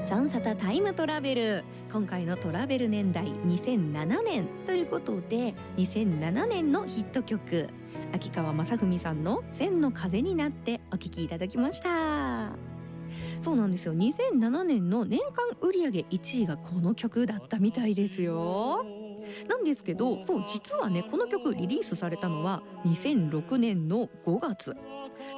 サンサタタイムトラベル。今回のトラベル年代2007年ということで、2007年のヒット曲、秋川雅史さんの千の風になってお聴きいただきました。そうなんですよ、2007年の年間売上1位がこの曲だったみたいですよ。なんですけど、そう実はね、この曲リリースされたのは2006年の5月。